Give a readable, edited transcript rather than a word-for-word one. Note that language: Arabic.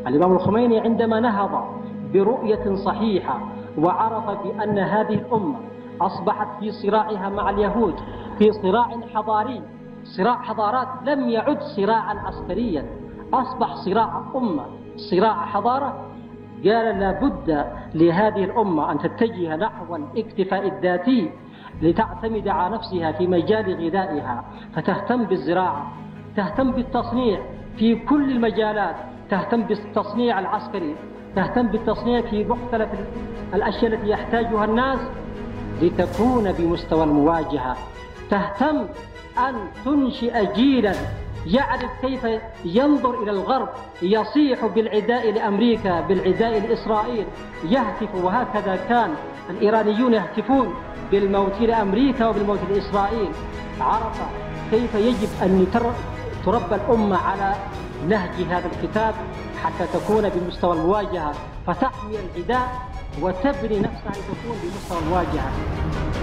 الإمام الخميني عندما نهض برؤية صحيحة وعرف بأن هذه الأمة أصبحت في صراعها مع اليهود في صراع حضاري، صراع حضارات، لم يعد صراعا عسكريا، أصبح صراع أمة، صراع حضارة. قال لابد لهذه الأمة أن تتجه نحو الاكتفاء الذاتي لتعتمد على نفسها في مجال غذائها، فتهتم بالزراعة، تهتم بالتصنيع في كل المجالات، تهتم بالتصنيع العسكري، تهتم بالتصنيع في مختلف الأشياء التي يحتاجها الناس لتكون بمستوى المواجهة، تهتم أن تنشئ جيلا يعرف كيف ينظر إلى الغرب، يصيح بالعداء لأمريكا، بالعداء لإسرائيل، يهتف، وهكذا كان الإيرانيون يهتفون بالموت لأمريكا وبالموت لإسرائيل. عرف كيف يجب أن تربى الأمة على نهج هذا الكتاب حتى تكون بمستوى المواجهة، فتحمي العداء وتبني نفسها لتكون بمستوى المواجهة.